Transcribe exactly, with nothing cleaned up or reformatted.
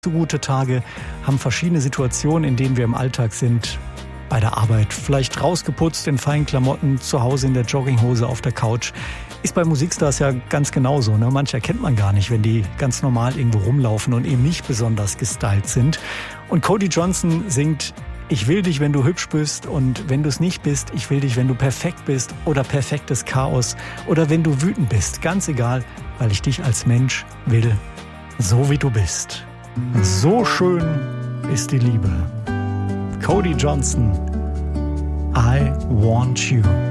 So gute Tage haben verschiedene Situationen, in denen wir im Alltag sind. Bei der Arbeit, vielleicht rausgeputzt in feinen Klamotten, zu Hause in der Jogginghose auf der Couch. Ist bei Musikstars ja ganz genauso. Ne? Manche erkennt man gar nicht, wenn die ganz normal irgendwo rumlaufen und eben nicht besonders gestylt sind. Und Cody Johnson singt: Ich will dich, wenn du hübsch bist, und wenn du es nicht bist, ich will dich, wenn du perfekt bist oder perfektes Chaos oder wenn du wütend bist. Ganz egal, weil ich dich als Mensch will, so wie du bist. So schön ist die Liebe. Cody Johnson, I Want You.